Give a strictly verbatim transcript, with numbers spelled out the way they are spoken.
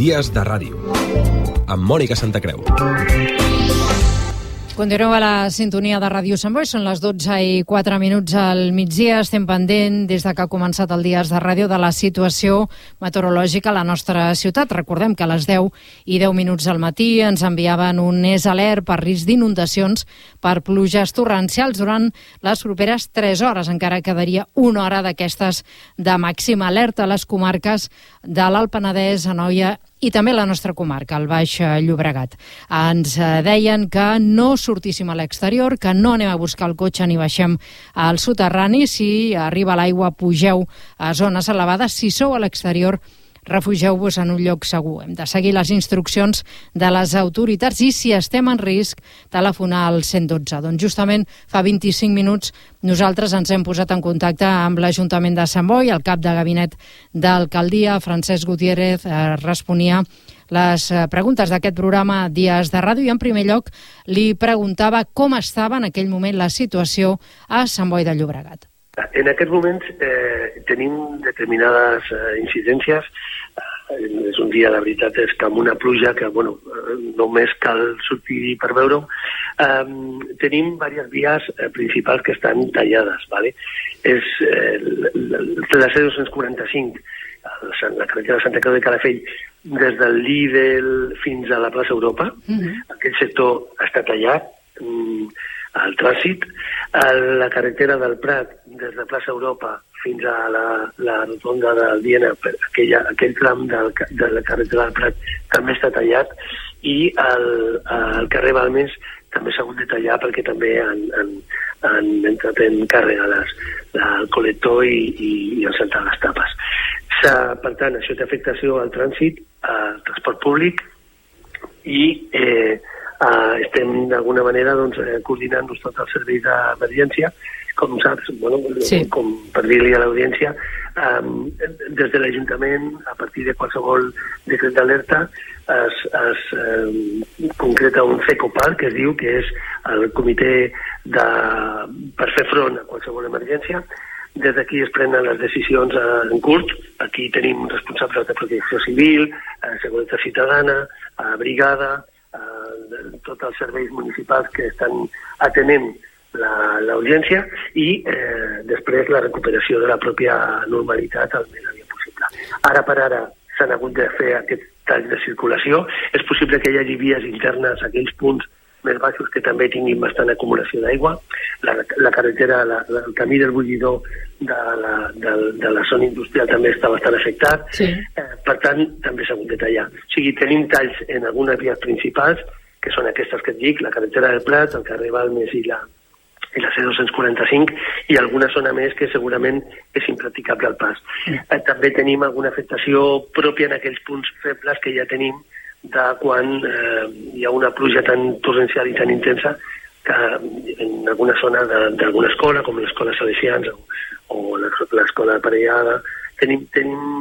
Dies de Ràdio, amb Mònica Santacreu. Continueu a la sintonia de Ràdio Sant Boi, són les dotze i quatre minuts al migdia. Estem pendent, des de que ha començat el Dies de Ràdio, de la situació meteorològica a la nostra ciutat. Recordem que a les deu i deu minuts del matí ens enviaven un és alert per risc d'inundacions per pluges torrencials durant les properes tres hores. Encara quedaria una hora d'aquestes de màxima alerta a les comarques de l'Alt Penedès, Anoia i també la nostra comarca, el Baix Llobregat. Ens deien que no sortíssim a l'exterior, que no anem a buscar el cotxe ni baixem al soterrani. Si arriba l'aigua, pugeu a zones elevades. Si sou a l'exterior, refugieu-vos en un lloc segur. Hem de seguir les instruccions de les autoritats i, si estem en risc, telefonar al cent dotze. Doncs justament fa vint-i-cinc minuts nosaltres ens hem posat en contacte amb l'Ajuntament de Sant Boi. El cap de gabinet d'alcaldia, Francesc Gutiérrez, eh, responia les preguntes d'aquest programa Dies de Ràdio i, en primer lloc, li preguntava com estava en aquell moment la situació a Sant Boi de Llobregat. En aquests moments eh, tenim determinades eh, incidències. Eh, és un dia, la veritat, és que amb una pluja que, bueno, eh, només cal sortir per veure-ho. Eh, tenim diverses vies eh, principals que estan tallades, ¿vale? És eh, la C dos-cents quaranta-cinc, la carretera de Santa Creu de Calafell, des del Lidl fins a la plaça Europa. Mm-hmm. Aquell sector està tallat. Mm, al trànsit, a la carretera del Prat, des de plaça Europa fins a la, la rotonda del Viena, aquella, aquell tram del, de la carretera del Prat també està tallat, i el, el carrer Balmes també s'ha hagut de tallar perquè també han, han, han entrat en càrrega les, el col·lector i, i, i han saltat les tapes. Per tant, això té afectació al trànsit, al transport públic, i eh, Uh, estem d'alguna manera doncs, eh, coordinant-nos tot el servei d'emergència, com saps, bueno, sí. Com per dir-li a l'audiència, um, des de l'Ajuntament, a partir de qualsevol decret d'alerta, es, es um, concreta un CECOPAL, que es diu, que és el comitè de, per fer front a qualsevol emergència. Des d'aquí es prenen les decisions uh, en curt. Aquí tenim responsables de protecció civil, uh, seguretat ciutadana, uh, brigada, Uh, tots els serveis municipals que estan atenent l'urgència i eh, després la recuperació de la pròpia normalitat al més aviat possible. Ara per ara s'han hagut de fer aquest tall de circulació. És possible que hi hagi vies internes a aquells punts més baixos que també tinguin bastant acumulació d'aigua. La, la carretera, la, la, el camí del bullidor de la, de, de la zona industrial també està bastant afectat. Sí. Eh, per tant, també s'ha hagut de tallar. O sigui, tenim talls en algunes vies principals, que són aquestes que et dic, la carretera del Prat, el carrer Balmes i la, i la C dos-cents quaranta-cinc, i alguna zona més que segurament és impracticable al pas. Sí. Eh, també tenim alguna afectació pròpia en aquells punts febles que ja tenim de quan eh, hi ha una pluja tan torrencial i tan intensa que en alguna zona d'alguna escola, com l'escola Salesians o, o l'escola Parellada, tenim, tenim